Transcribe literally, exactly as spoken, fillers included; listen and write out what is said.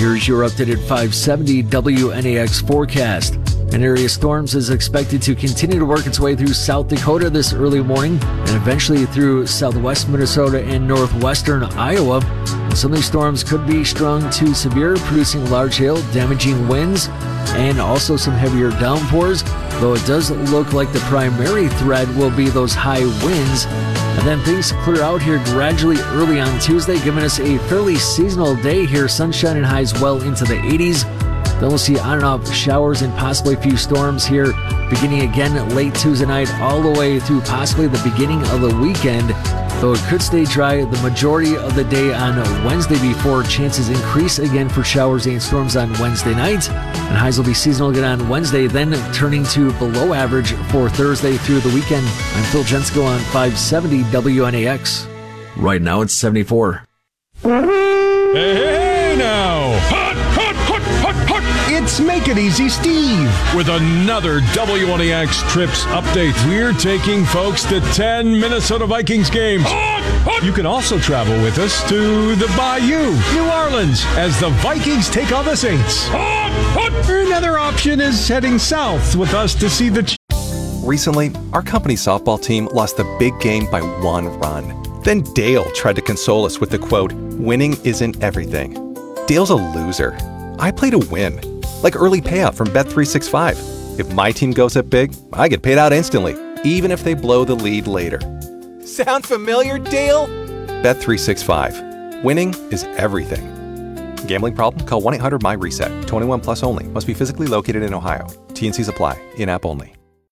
Here's your updated five seventy W N A X forecast. An area of storms is expected to continue to work its way through South Dakota this early morning and eventually through southwest Minnesota and northwestern Iowa. Some of these storms could be strong to severe, producing large hail, damaging winds, and also some heavier downpours, though it does look like the primary threat will be those high winds. And then things clear out here gradually early on Tuesday, giving us a fairly seasonal day here, sunshine and highs well into the eighties. Then we'll see on and off showers and possibly a few storms here beginning again late Tuesday night all the way through possibly the beginning of the weekend, though it could stay dry the majority of the day on Wednesday before chances increase again for showers and storms on Wednesday night. And highs will be seasonal again on Wednesday, then turning to below average for Thursday through the weekend. I'm Phil Jensko on five seventy W N A X. Right now it's seventy-four. Hey, hey now! Hot, hot, hot, hot, hot! It's Make It Easy Steve with another W N A X Trips update. We're taking folks to ten Minnesota Vikings games. Hot, hot! You can also travel with us to the Bayou, New Orleans, as the Vikings take on the Saints. Hot, hot! Another option is heading south with us to see the... Recently, our company's softball team lost the big game by one run. Then Dale tried to console us with the quote, "Winning isn't everything." Dale's a loser. I play to win, like early payout from Bet three sixty-five. If my team goes up big, I get paid out instantly, even if they blow the lead later. Sound familiar, Dale? Bet three sixty-five. Winning is everything. Gambling problem? Call one eight hundred M Y RESET. twenty-one plus only. Must be physically located in Ohio. T and Cs apply. In-app only.